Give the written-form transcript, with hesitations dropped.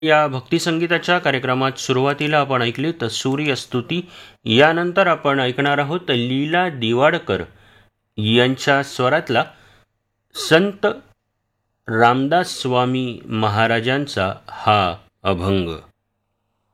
या भक्तिसंगीताच्या कार्यक्रमात सुरुवातीला आपण ऐकली तर सूर्यस्तुती. यानंतर आपण ऐकणार आहोत लीला दिवाडकर यांच्या स्वरातला संत रामदास स्वामी महाराजांचा हा अभंग.